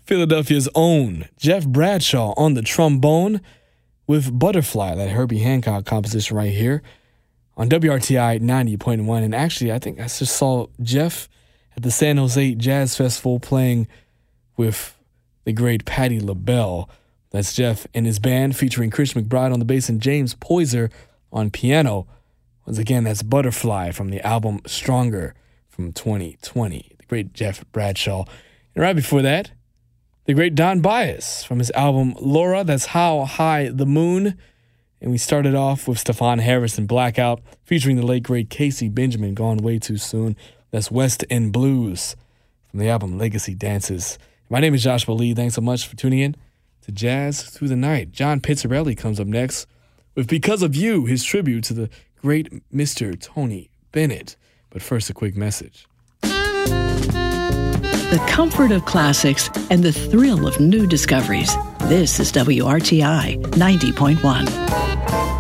Philadelphia's own Jeff Bradshaw on the trombone with Butterfly, that Herbie Hancock composition right here on WRTI 90.1. And actually, I think I just saw Jeff at the San Jose Jazz Festival playing with the great Patti LaBelle. That's Jeff and his band featuring Chris McBride on the bass and James Poyser on piano. Once again, that's Butterfly from the album Stronger from 2020. The great Jeff Bradshaw. And right before that, the great Don Byas from his album Laura, that's How High the Moon. And we started off with Stefan Harris and Blackout, featuring the late great Casey Benjamin, gone way too soon. That's West End Blues from the album Legacy Dances. My name is Joshua Lee. Thanks so much for tuning in to Jazz Through the Night. John Pizzarelli comes up next with Because of You, his tribute to the great Mr. Tony Bennett. But first, a quick message. The comfort of classics and the thrill of new discoveries. This is WRTI 90.1.